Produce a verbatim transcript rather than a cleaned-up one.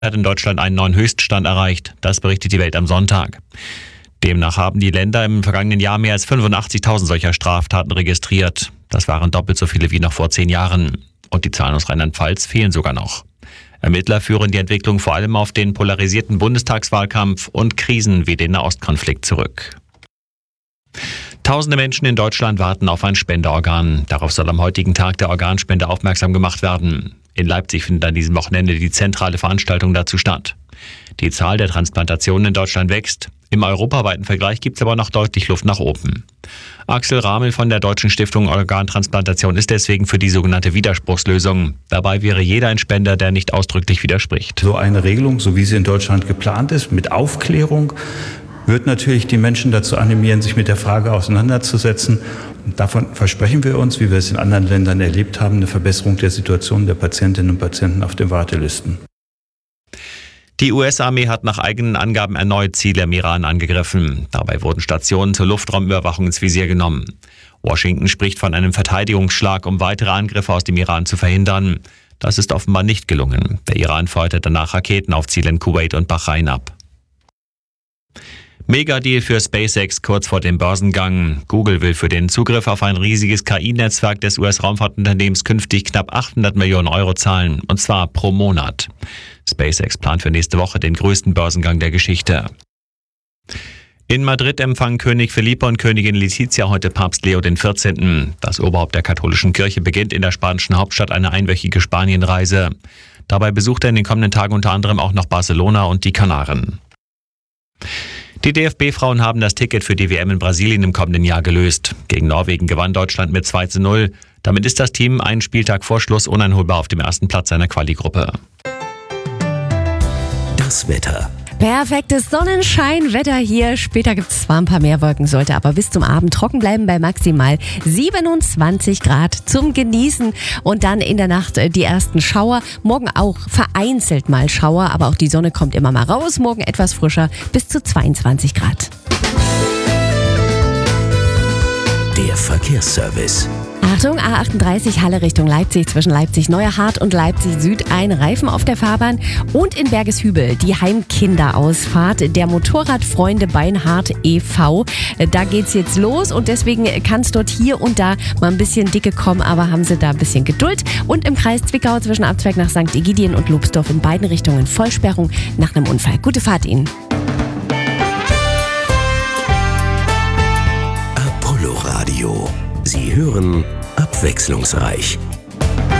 hat in Deutschland einen neuen Höchststand erreicht. Das berichtet die Welt am Sonntag. Demnach haben die Länder im vergangenen Jahr mehr als fünfundachtzigtausend solcher Straftaten registriert. Das waren doppelt so viele wie noch vor zehn Jahren. Und die Zahlen aus Rheinland-Pfalz fehlen sogar noch. Ermittler führen die Entwicklung vor allem auf den polarisierten Bundestagswahlkampf und Krisen wie den Nahostkonflikt zurück. Tausende Menschen in Deutschland warten auf ein Spenderorgan. Darauf soll am heutigen Tag der Organspende aufmerksam gemacht werden. In Leipzig findet an diesem Wochenende die zentrale Veranstaltung dazu statt. Die Zahl der Transplantationen in Deutschland wächst. Im europaweiten Vergleich gibt es aber noch deutlich Luft nach oben. Axel Ramel von der Deutschen Stiftung Organtransplantation ist deswegen für die sogenannte Widerspruchslösung. Dabei wäre jeder ein Spender, der nicht ausdrücklich widerspricht. So eine Regelung, so wie sie in Deutschland geplant ist, mit Aufklärung, wird natürlich die Menschen dazu animieren, sich mit der Frage auseinanderzusetzen. Und davon versprechen wir uns, wie wir es in anderen Ländern erlebt haben, eine Verbesserung der Situation der Patientinnen und Patienten auf den Wartelisten. Die U S-Armee hat nach eigenen Angaben erneut Ziele im Iran angegriffen. Dabei wurden Stationen zur Luftraumüberwachung ins Visier genommen. Washington spricht von einem Verteidigungsschlag, um weitere Angriffe aus dem Iran zu verhindern. Das ist offenbar nicht gelungen. Der Iran feuerte danach Raketen auf Ziele in Kuwait und Bahrain ab. Megadeal für SpaceX kurz vor dem Börsengang. Google will für den Zugriff auf ein riesiges K I-Netzwerk des U S-Raumfahrtunternehmens künftig knapp achthundert Millionen Euro zahlen, und zwar pro Monat. SpaceX plant für nächste Woche den größten Börsengang der Geschichte. In Madrid empfangen König Felipe und Königin Letizia heute Papst Leo der vierzehnte. Das Oberhaupt der katholischen Kirche beginnt in der spanischen Hauptstadt eine einwöchige Spanienreise. Dabei besucht er in den kommenden Tagen unter anderem auch noch Barcelona und die Kanaren. Die D F B-Frauen haben das Ticket für die W M in Brasilien im kommenden Jahr gelöst. Gegen Norwegen gewann Deutschland mit zwei zu null. Damit ist das Team einen Spieltag vor Schluss uneinholbar auf dem ersten Platz seiner Quali-Gruppe. Das Wetter. Perfektes Sonnenscheinwetter hier. Später gibt es zwar ein paar mehr Wolken, sollte aber bis zum Abend trocken bleiben bei maximal siebenundzwanzig Grad zum Genießen. Und dann in der Nacht die ersten Schauer. Morgen auch vereinzelt mal Schauer, aber auch die Sonne kommt immer mal raus. Morgen etwas frischer bis zu zweiundzwanzig Grad. Der Verkehrsservice. Achtung, A achtunddreißig Halle Richtung Leipzig, zwischen Leipzig-Neuerhardt und Leipzig-Süd ein Reifen auf der Fahrbahn. Und in Bergeshübel die Heimkinderausfahrt der Motorradfreunde Beinhardt e V Da geht's jetzt los und deswegen kann es dort hier und da mal ein bisschen dicke kommen, aber haben Sie da ein bisschen Geduld. Und im Kreis Zwickau zwischen Abzweig nach Sankt Egidien und Lobsdorf in beiden Richtungen Vollsperrung nach einem Unfall. Gute Fahrt Ihnen. Apollo Radio. Sie hören abwechslungsreich.